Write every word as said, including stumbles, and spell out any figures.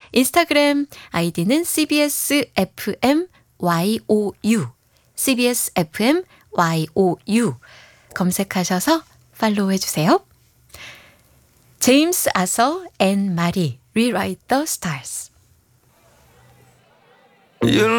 인스타그램 아이디는 씨비에스 에프엠 와이오유, 씨비에스 에프엠 와이오유 검색하셔서 팔로우 해주세요. 제임스 아서 앤 마리, Rewrite the Stars.